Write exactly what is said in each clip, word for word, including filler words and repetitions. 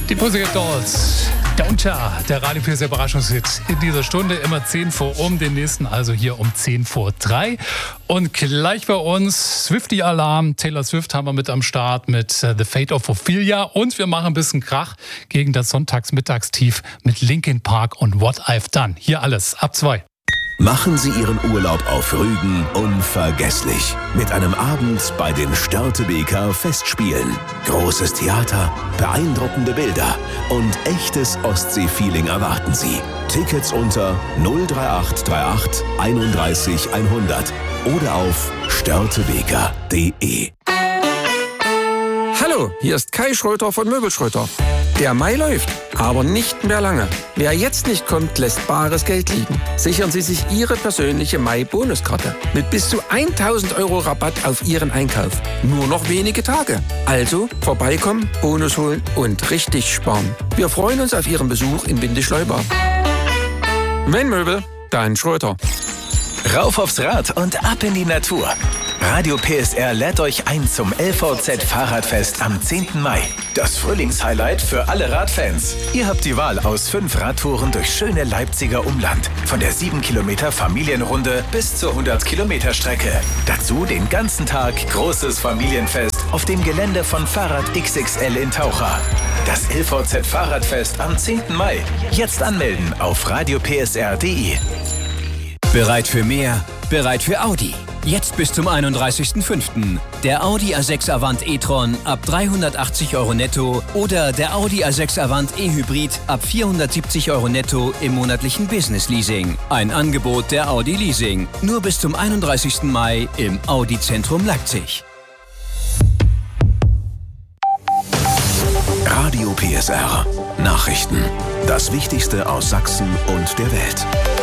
Die Pussycat Dolls, Don'tcha, der Radio P S R Überraschungshit in dieser Stunde, immer zehn vor um, den nächsten also hier um zehn vor drei. Und gleich bei uns Swiftie Alarm, Taylor Swift haben wir mit am Start mit uh, The Fate of Ophelia und wir machen ein bisschen Krach gegen das Sonntagsmittagstief mit Linkin Park und What I've Done. Hier alles ab zwei. Machen Sie Ihren Urlaub auf Rügen unvergesslich. Mit einem Abend bei den Störtebeker Festspielen. Großes Theater, beeindruckende Bilder und echtes Ostsee-Feeling erwarten Sie. Tickets unter null drei acht drei acht einunddreißig hundert oder auf störtebeker punkt de. Hallo, hier ist Kai Schröter von Möbelschröter. Der Mai läuft, aber nicht mehr lange. Wer jetzt nicht kommt, lässt bares Geld liegen. Sichern Sie sich Ihre persönliche Mai-Bonuskarte mit bis zu tausend Euro Rabatt auf Ihren Einkauf. Nur noch wenige Tage. Also vorbeikommen, Bonus holen und richtig sparen. Wir freuen uns auf Ihren Besuch in Windischleuber. Wenn Möbel, dann Schröter. Rauf aufs Rad und ab in die Natur. Radio P S R lädt euch ein zum L V Z Fahrradfest am zehnten Mai. Das Frühlingshighlight für alle Radfans. Ihr habt die Wahl aus fünf Radtouren durch schöne Leipziger Umland. Von der sieben Kilometer Familienrunde bis zur hundert Kilometer Strecke. Dazu den ganzen Tag großes Familienfest auf dem Gelände von Fahrrad X X L in Taucher. Das L V Z Fahrradfest am zehnten Mai. Jetzt anmelden auf radio p s r punkt de. Bereit für mehr? Bereit für Audi. Jetzt bis zum einunddreißigsten fünften Der Audi A sechs Avant e-tron ab dreihundertachtzig Euro netto oder der Audi A sechs Avant e-Hybrid ab vierhundertsiebzig Euro netto im monatlichen Business Leasing. Ein Angebot der Audi Leasing. Nur bis zum einunddreißigsten Mai im Audi Zentrum Leipzig. Radio P S R. Nachrichten. Das Wichtigste aus Sachsen und der Welt.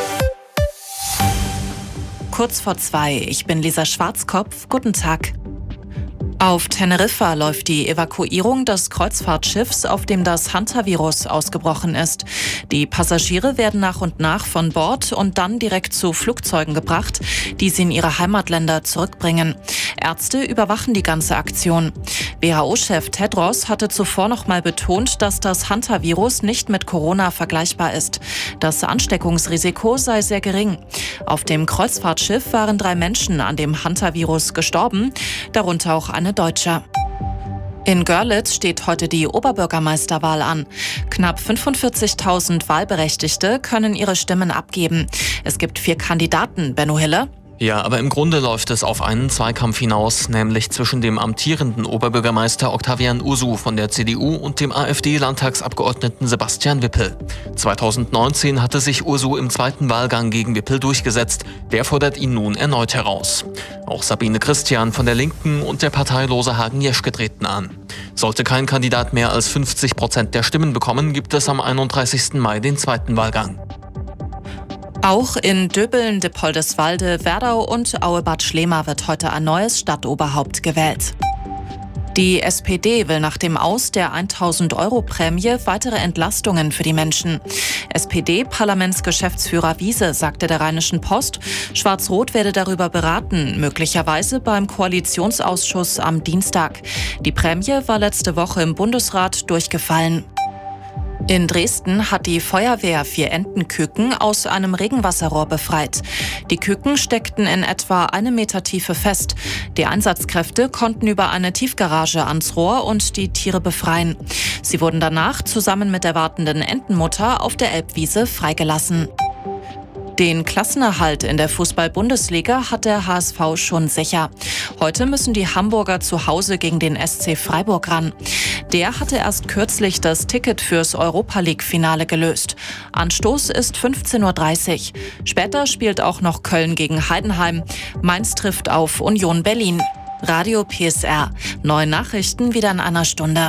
Kurz vor zwei, ich bin Lisa Schwarzkopf. Guten Tag. Auf Teneriffa läuft die Evakuierung des Kreuzfahrtschiffs, auf dem das Hantavirus ausgebrochen ist. Die Passagiere werden nach und nach von Bord und dann direkt zu Flugzeugen gebracht, die sie in ihre Heimatländer zurückbringen. Ärzte überwachen die ganze Aktion. W H O-Chef Tedros hatte zuvor noch mal betont, dass das Hantavirus nicht mit Corona vergleichbar ist. Das Ansteckungsrisiko sei sehr gering. Auf dem Kreuzfahrtschiff waren drei Menschen an dem Hantavirus gestorben, darunter auch eine Deutsche. In Görlitz steht heute die Oberbürgermeisterwahl an. Knapp fünfundvierzigtausend Wahlberechtigte können ihre Stimmen abgeben. Es gibt vier Kandidaten. Benno Hille? Ja, aber im Grunde läuft es auf einen Zweikampf hinaus, nämlich zwischen dem amtierenden Oberbürgermeister Octavian Ursu von der C D U und dem AfD-Landtagsabgeordneten Sebastian Wippel. zweitausendneunzehn hatte sich Ursu im zweiten Wahlgang gegen Wippel durchgesetzt. Der fordert ihn nun erneut heraus. Auch Sabine Christian von der Linken und der parteilose Hagen Jeschke treten an. Sollte kein Kandidat mehr als fünfzig Prozent der Stimmen bekommen, gibt es am einunddreißigsten Mai den zweiten Wahlgang. Auch in Döbeln, Dippoldeswalde, Werdau und Auebad Schlema wird heute ein neues Stadtoberhaupt gewählt. Die S P D will nach dem Aus der tausend Euro Prämie weitere Entlastungen für die Menschen. S P D-Parlamentsgeschäftsführer Wiese sagte der Rheinischen Post, Schwarz-Rot werde darüber beraten, möglicherweise beim Koalitionsausschuss am Dienstag. Die Prämie war letzte Woche im Bundesrat durchgefallen. In Dresden hat die Feuerwehr vier Entenküken aus einem Regenwasserrohr befreit. Die Küken steckten in etwa eine Meter Tiefe fest. Die Einsatzkräfte konnten über eine Tiefgarage ans Rohr und die Tiere befreien. Sie wurden danach zusammen mit der wartenden Entenmutter auf der Elbwiese freigelassen. Den Klassenerhalt in der Fußball-Bundesliga hat der H S V schon sicher. Heute müssen die Hamburger zu Hause gegen den S C Freiburg ran. Der hatte erst kürzlich das Ticket fürs Europa-League-Finale gelöst. Anstoß ist fünfzehn Uhr dreißig. Später spielt auch noch Köln gegen Heidenheim. Mainz trifft auf Union Berlin. Radio P S R. Neue Nachrichten wieder in einer Stunde.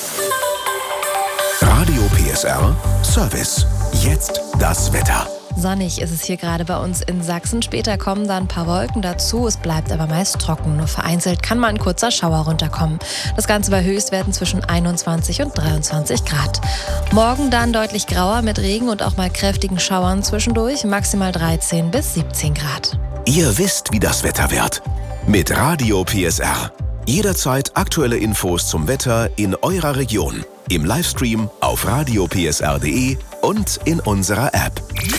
Radio P S R Service. Jetzt das Wetter. Sonnig ist es hier gerade bei uns in Sachsen. Später kommen da ein paar Wolken dazu. Es bleibt aber meist trocken. Nur vereinzelt kann mal ein kurzer Schauer runterkommen. Das Ganze bei Höchstwerten zwischen einundzwanzig und dreiundzwanzig Grad. Morgen dann deutlich grauer mit Regen und auch mal kräftigen Schauern zwischendurch. Maximal dreizehn bis siebzehn Grad. Ihr wisst, wie das Wetter wird. Mit Radio P S R. Jederzeit aktuelle Infos zum Wetter in eurer Region. Im Livestream auf auf radio p s r punkt d e und in unserer App.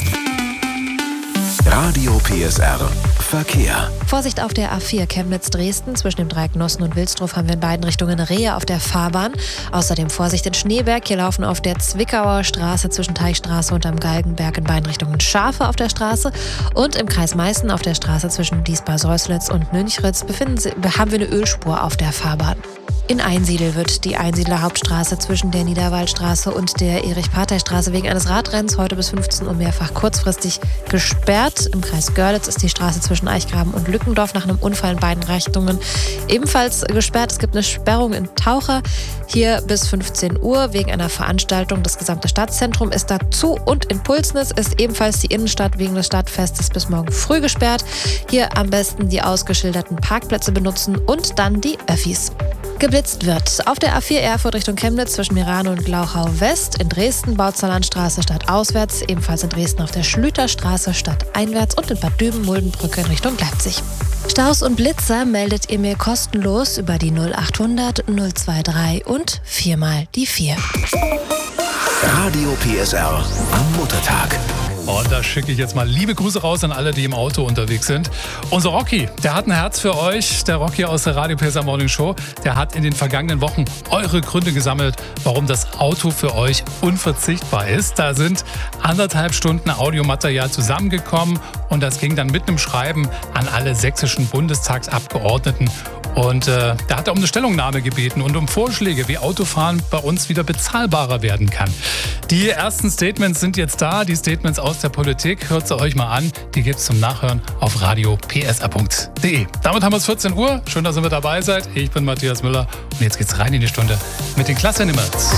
Radio P S R Verkehr. Vorsicht auf der A vier Chemnitz-Dresden. Zwischen dem Dreieck Nossen und Wilsdruf haben wir in beiden Richtungen Rehe auf der Fahrbahn. Außerdem Vorsicht in Schneeberg. Hier laufen auf der Zwickauer Straße zwischen Teichstraße und am Galgenberg in beiden Richtungen Schafe auf der Straße. Und im Kreis Meißen auf der Straße zwischen Diesbar-Säuslitz und Nünchritz befinden Sie, haben wir eine Ölspur auf der Fahrbahn. In Einsiedel wird die Einsiedler Hauptstraße zwischen der Niederwaldstraße und der Erich-Partey-Straße wegen eines Radrennens heute bis fünfzehn Uhr mehrfach kurzfristig gesperrt. Im Kreis Görlitz ist die Straße zwischen Eichgraben und Lückendorf nach einem Unfall in beiden Richtungen ebenfalls gesperrt. Es gibt eine Sperrung in Taucher, hier bis fünfzehn Uhr wegen einer Veranstaltung. Das gesamte Stadtzentrum ist dazu und in Pulsnitz ist ebenfalls die Innenstadt wegen des Stadtfestes bis morgen früh gesperrt. Hier am besten die ausgeschilderten Parkplätze benutzen und dann die Öffis. Geblitzt wird. Auf der A vier Erfurt Richtung Chemnitz zwischen Mirano und Glauchau West, in Dresden Bautzollernstraße stadtauswärts, ebenfalls in Dresden auf der Schlüterstraße stadteinwärts und in Bad Düben-Muldenbrücke in Richtung Leipzig. Staus und Blitzer meldet ihr mir kostenlos über die null achthundert null drei und viermal die vier. Radio P S R am Muttertag. Und da schicke ich jetzt mal liebe Grüße raus an alle, die im Auto unterwegs sind. Unser Rocky, der hat ein Herz für euch. Der Rocky aus der Radio P S R Morning Show, der hat in den vergangenen Wochen eure Gründe gesammelt, warum das Auto für euch unverzichtbar ist. Da sind anderthalb Stunden Audiomaterial zusammengekommen und das ging dann mit einem Schreiben an alle sächsischen Bundestagsabgeordneten. Und äh, da hat er um eine Stellungnahme gebeten und um Vorschläge, wie Autofahren bei uns wieder bezahlbarer werden kann. Die ersten Statements sind jetzt da, die Statements aus der Politik. Hört sie euch mal an. Die gibt es zum Nachhören auf radio p s r punkt d e. Damit haben wir es vierzehn Uhr. Schön, dass ihr mit dabei seid. Ich bin Matthias Müller und jetzt geht's rein in die Stunde mit den Klasse-Nimmers.